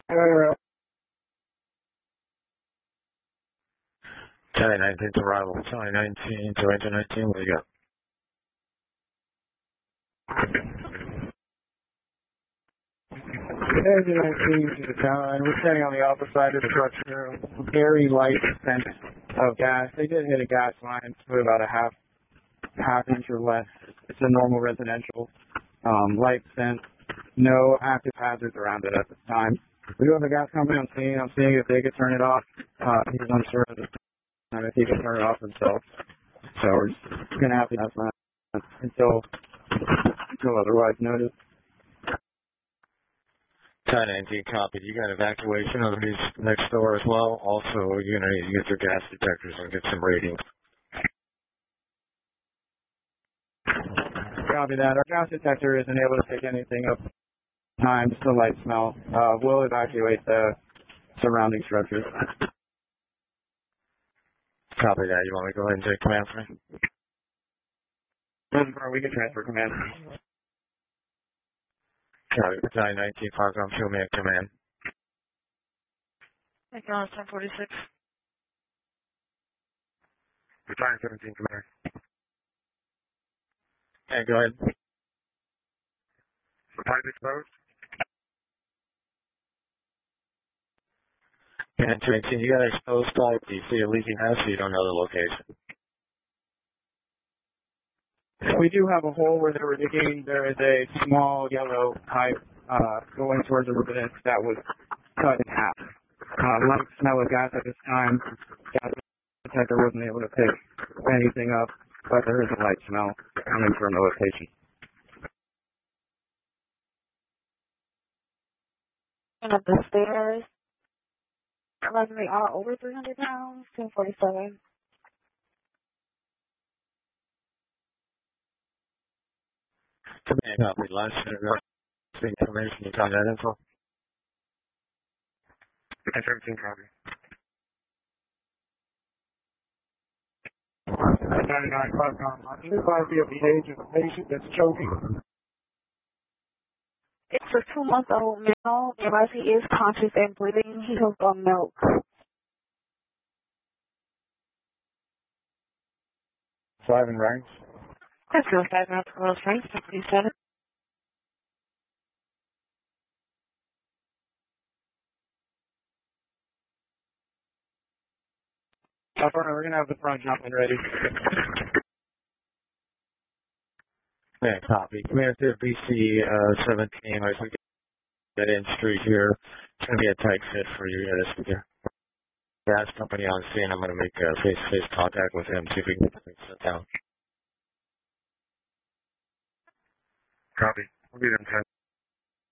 Charlie 19 to arrival. Charlie 19 to engine 19. What do you got? Engine 19 to the tower, and we're standing on the opposite side of the structure. Very light scent of gas. They did hit a gas line with about a half inch or less. It's a normal residential light scent. No active hazards around it at this time. We do have a gas company on scene. I'm seeing if they could turn it off. He's unsure at this time if he can turn it off himself. So we're just going to have to ask that until otherwise noted. Charlie 19 copied. You got evacuation of these next door as well. Also, you're going to use your gas detectors and get some ratings. Copy that. Our gas detector isn't able to pick anything up time, just the light smell. We'll evacuate the surrounding structures. Copy that. You want me to go ahead and take command for me? We can transfer command. Copy. Battalion 19, Farcom, field man command. Acknowledge 1046. Battalion 17, command. Okay, go ahead. Pipe exposed. And 19, you got an exposed pipe. Do you see a leaking house or you don't know the location? We do have a hole where they were digging. There is a small yellow pipe going towards the residence that was cut in half. Light smell of gas at this time. Gas detector wasn't able to pick anything up, but there is a light smell coming from the location. And up the stairs. They are over 300 pounds. 1047. Command copy. Last information. You got that info? 17 copy. 99 Farcom. I can advise you of the age of the patient that's choking. It's a 2-month-old male. Advise he is conscious and breathing. He hooked on milk. 5 in ranks. That's real 5 minutes for those ranks. 57. We're going to have the front jumping ready. Yeah, copy. Command to BC 17. I think that in street here. It's going to be a tight fit for you guys here. Gas company on scene. I'm going to make face-to-face contact with him, see if we can get things set down. Copy. We'll be there in 10.